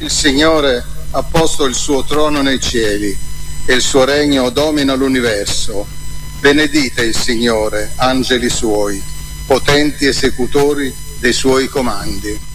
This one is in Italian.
Il Signore ha posto il suo trono nei cieli e il suo regno domina l'universo. Benedite il Signore, angeli suoi, potenti esecutori dei suoi comandi.